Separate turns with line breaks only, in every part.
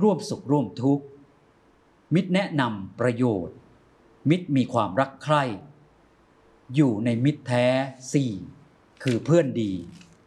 ร่วมสุขร่วมทุกข์มิตรแนะนำประโยชน์มิตรมีความรักใคร่อยู่ในมิตรแท้4คือเพื่อนดี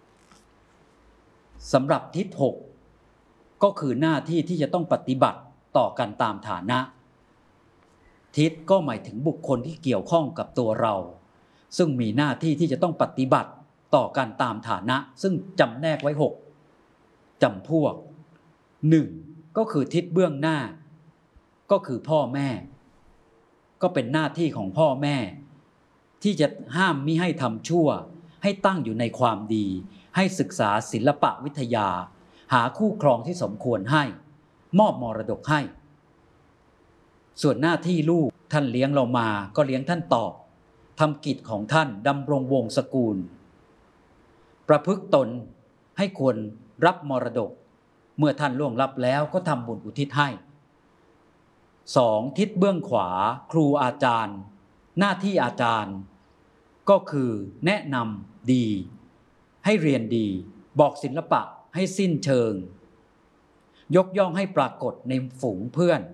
สำหรับทิศ6ก็คือหน้าที่ที่จะต้องปฏิบัติต่อกันตามฐานะทิศก็หมายถึงบุคคลที่เกี่ยวข้องกับตัวเราซึ่งมีหน้าที่ที่จะต้องปฏิบัติต่อกันตามฐานะซึ่งจำแนกไว้6จำพวก1ก็คือทิศเบื้องหน้าก็คือพ่อแม่ก็เป็นหน้าที่ของพ่อแม่ที่จะห้ามมิให้ทำชั่วให้ตั้งอยู่ในความดีให้ศึกษาศิลปะวิทยาหาคู่ครองที่สมควรให้มอบมรดกให้ส่วนหน้าที่ลูกท่านเลี้ยงเรามาก็เลี้ยงท่านตอบทำกิจของท่านดำรงวงศ์สกุลประพฤติตนให้ควรรับมรดกเมื่อท่านล่วงลับแล้วก็ทำบุญอุทิศให้2ทิศเบื้องขวาครูอาจารย์หน้าที่อาจารย์ก็คือแนะนำดีให้เรียนดีบอกศิลปะให้สิ้นเชิงยกย่องให้ปรากฏในฝูงเพื่อน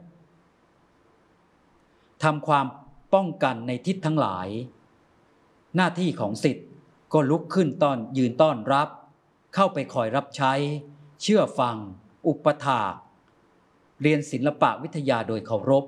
ทำความป้องกันในทิศทั้งหลายหน้าที่ของศิษย์ก็ลุกขึ้นยืนต้อนรับเข้าไปคอยรับใช้เชื่อฟังอุปถากเรียนศิลปะวิทยาโดยเคารพ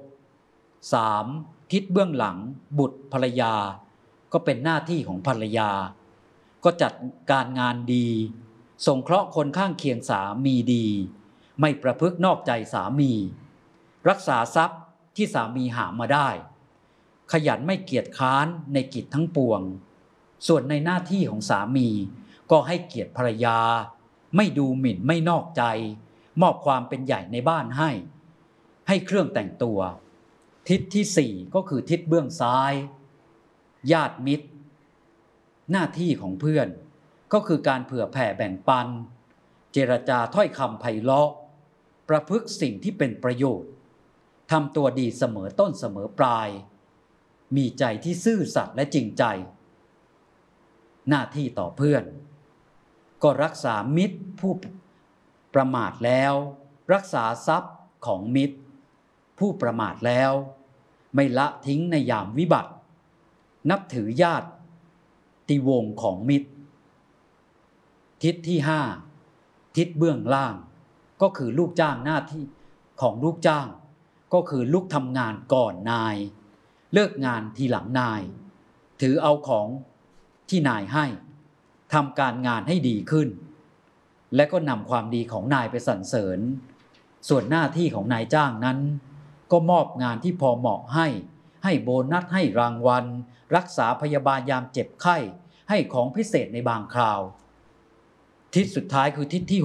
3ทิศเบื้องหลังบุตรภรรยาก็เป็นหน้าที่ของภรรยาก็จัดการงานดีสงเคราะห์คนข้างเคียงสามีดีไม่ประพฤตินอกใจสามีรักษาทรัพย์ที่สามีหามาได้ขยันไม่เกียจคร้านในกิจทั้งปวงส่วนในหน้าที่ของสามีก็ให้เกียรติภรรยาไม่ดูหมิ่นไม่นอกใจมอบความเป็นใหญ่ในบ้านให้เครื่องแต่งตัวทิศที่4ก็คือทิศเบื้องซ้ายญาติมิตรหน้าที่ของเพื่อนก็คือการเผื่อแผ่แบ่งปันเจรจาถ้อยคำไพเราะประพฤติสิ่งที่เป็นประโยชน์ทำตัวดีเสมอต้นเสมอปลายมีใจที่ซื่อสัตย์และจริงใจหน้าที่ต่อเพื่อนก็รักษามิตรผู้ประมาทแล้วรักษาทรัพย์ของมิตรผู้ประมาทแล้วไม่ละทิ้งในยามวิบัตินับถือญาติวงศ์ของมิตรทิศที่5ทิศเบื้องล่างก็คือลูกจ้างหน้าที่ของลูกจ้างก็คือลูกทำงานก่อนนายเลิกงานทีหลังนายถือเอาของที่นายให้ทำการงานให้ดีขึ้นและก็นำความดีของนายไปสรรเสริญส่วนหน้าที่ของนายจ้างนั้นก็มอบงานที่พอเหมาะให้โบนัสให้รางวัลรักษาพยาบาลยามเจ็บไข้ให้ของพิเศษในบางคราวทิศสุดท้ายคือทิศที่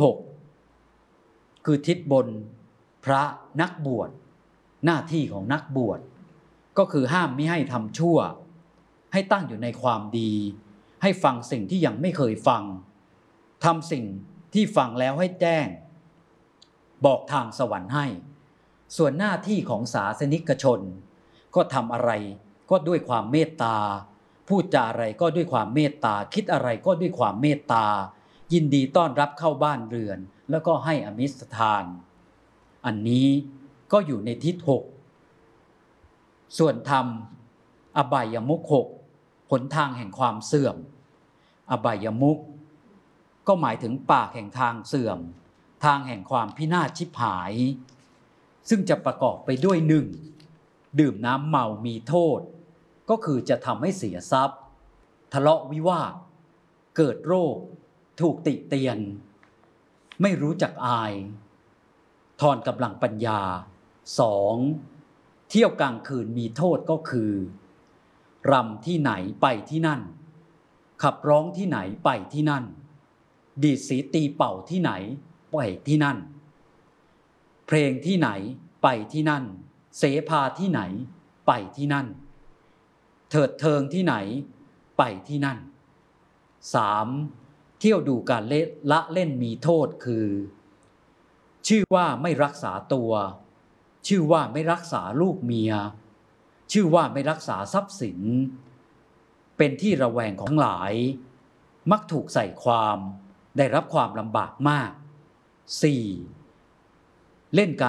6คือทิศบนพระนักบวชหน้าที่ของนักบวชก็คือห้ามมิให้ทำชั่วให้ตั้งอยู่ในความดีให้ฟังสิ่งที่ยังไม่เคยฟังทำสิ่งที่ฟังแล้วให้แจ้งบอกทางสวรรค์ให้ส่วนหน้าที่ของศาสนิกชนก็ทำอะไรก็ด้วยความเมตตาพูดจาอะไรก็ด้วยความเมตตาคิดอะไรก็ด้วยความเมตตายินดีต้อนรับเข้าบ้านเรือนแล้วก็ให้อมิสทานอันนี้ก็อยู่ในทิศ6ส่วนธรรมอบายมุข6หนทางแห่งความเสื่อมอบายมุขก็หมายถึงปากแห่งทางเสื่อมทางแห่งความพินาศชิบหายซึ่งจะประกอบไปด้วย1ดื่มน้ำเมามีโทษก็คือจะทำให้เสียทรัพย์ทะเลาะวิวาทเกิดโรคถูกติเตียนไม่รู้จักอายทอนกำลังปัญญา2เที่ยวกลางคืนมีโทษก็คือรำที่ไหนไปที่นั่นขับร้องที่ไหนไปที่นั่นดีดสีตีเป่าที่ไหนไปที่นั่นเพลงที่ไหนไปที่นั่นเสภาที่ไหนไปที่นั่นเถิดเทิงที่ไหนไปที่นั่น3เที่ยวดูการละเล่นมีโทษคือชื่อว่าไม่รักษาตัวชื่อว่าไม่รักษาลูกเมียชื่อว่าไม่รักษาทรัพย์สินเป็นที่ระแวงของทั้งหลายมักถูกใส่ความได้รับความลำบากมาก4เล่นการ